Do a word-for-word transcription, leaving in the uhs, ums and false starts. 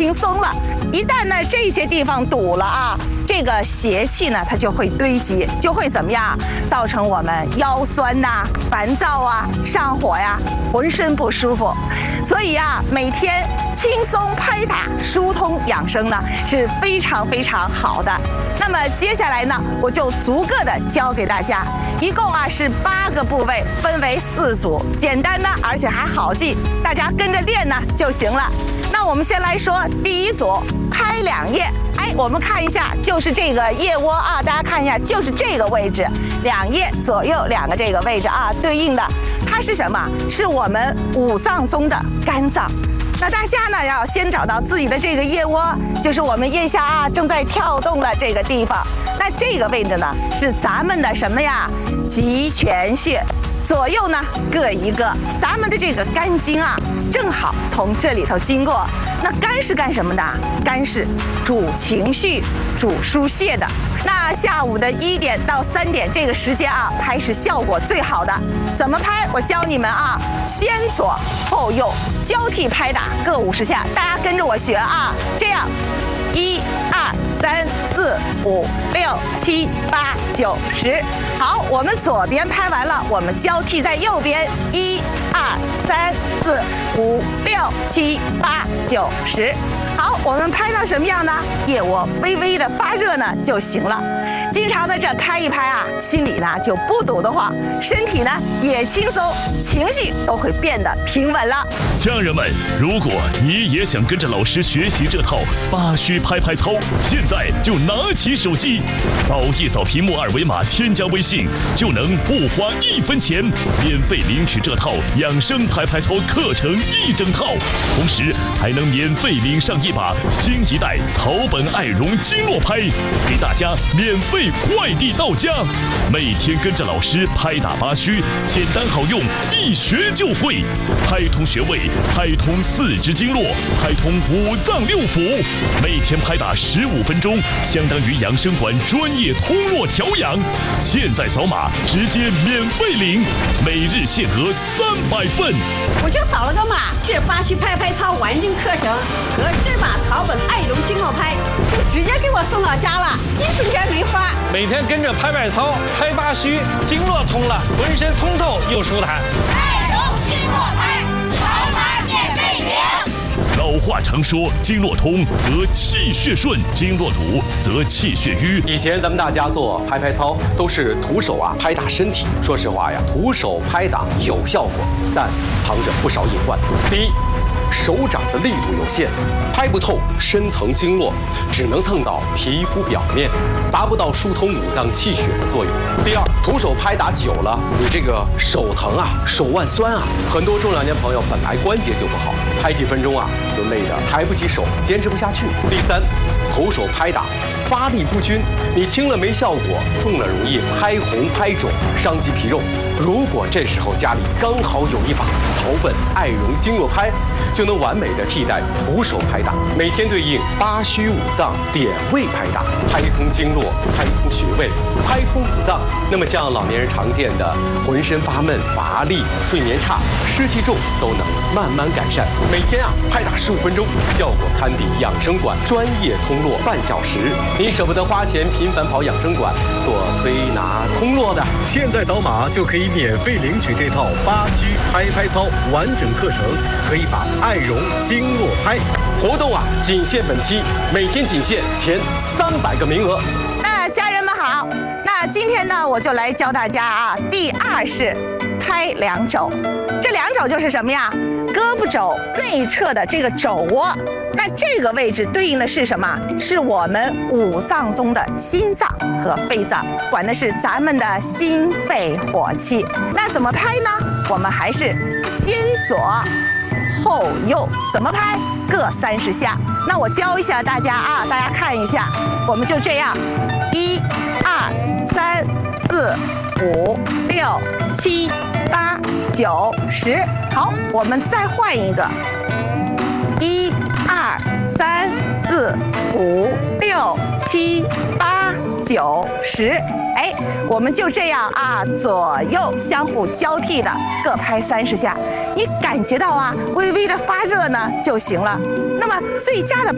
轻松了。一旦呢这些地方堵了啊，这个邪气呢它就会堆积，就会怎么样？造成我们腰酸呐、啊、烦躁啊、上火呀、浑身不舒服。所以啊，每天轻松拍打、疏通养生呢是非常非常好的。那么接下来呢，我就逐个的教给大家，一共啊是八个部位，分为四组，简单的而且还好记，大家跟着练呢就行了。那我们先来说第一组，拍两腋。哎，我们看一下，就是这个腋窝啊，大家看一下，就是这个位置，两腋左右两个这个位置啊，对应的它是什么？是我们五脏中的肝脏。那大家呢要先找到自己的这个腋窝，就是我们腋下啊正在跳动的这个地方。那这个位置呢是咱们的什么呀？极泉穴。左右呢各一个，咱们的这个肝经啊，正好从这里头经过。那肝是干什么的？肝是主情绪、主疏泄的。那下午的一点到三点这个时间啊，拍是效果最好的。怎么拍？我教你们啊，先左后右交替拍打，各五十下，大家跟着我学啊，这样。一二三四五六七八九十，好，我们左边拍完了，我们交替在右边，一二三四五六七八九十，好，我们拍到什么样呢？腋窝微微的发热呢就行了。经常的这拍一拍啊，心里呢就不堵得慌，身体呢也轻松，情绪都会变得平稳了。 家人们，如果你也想跟着老师学习这套八虚拍拍操，现在就拿起手机，扫一扫屏幕二维码，添加微信，就能不花一分钱，免费领取这套养生拍拍操课程一整套，同时还能免费领上一把新一代草本爱绒经络拍，给大家免费快递到家。每天跟着老师拍打八虚，简单好用，一学就会，拍通穴位，拍通四肢经络，拍通五脏六腑。每天拍打十五分钟，相当于养生馆专业通络调养。现在扫码直接免费领，每日限额三百份。 我就扫了个码，这八虚拍拍操完整课程和这把草本爱绒经络拍就直接给我送到家了，一分钱没花。 每天跟着拍拍操，拍八虚，经络通了，浑身通透又舒坦。 爱绒经络拍，扫码免费领。 老话常说，经络通则气血顺，经络堵则气血瘀。 以前咱们大家做拍拍操都是徒手啊拍打身体，说实话呀，徒手拍打有效果，但藏着不少隐患。第一，手掌的力度有限，拍不透深层经络，只能蹭到皮肤表面，达不到疏通五脏气血的作用。第二，徒手拍打久了，你这个手疼啊，手腕酸啊，很多中老年朋友本来关节就不好，拍几分钟啊就累得抬不起手，坚持不下去。第三，徒手拍打发力不均，你轻了没效果，重了容易拍红拍肿，伤及皮肉。如果这时候家里刚好有一把草本爱绒经络拍，就能完美的替代徒手拍打，每天对应八虚五脏点位拍打，拍通经络，拍通穴位，拍通五脏。那么像老年人常见的浑身发闷、乏力、睡眠差、湿气重，都能慢慢改善。每天啊拍打十五分钟，效果堪比养生馆专业通络半小时。你舍不得花钱频繁跑养生馆做推拿通络的， 现在扫码就可以免费领取这套八虚拍拍操完整课程和一把爱绒经络拍。 活动啊仅限本期，每天仅限前三百个名额。 那家人们好，那今天呢我就来教大家啊，第二是拍两肘。这两肘就是什么呀？胳膊肘内侧的这个肘窝，那这个位置对应的是什么？是我们五脏中的心脏和肺脏，管的是咱们的心肺火气。那怎么拍呢？我们还是先左后右，怎么拍？各三十下。那我教一下大家啊，大家看一下，我们就这样，一、二、三、四、五、六、七、八、九、十。好，我们再换一个，一、二、三、四、五、六、七、八、九、十。哎，我们就这样啊，左右相互交替的各拍三十下，你感觉到啊微微的发热呢就行了。那么最佳的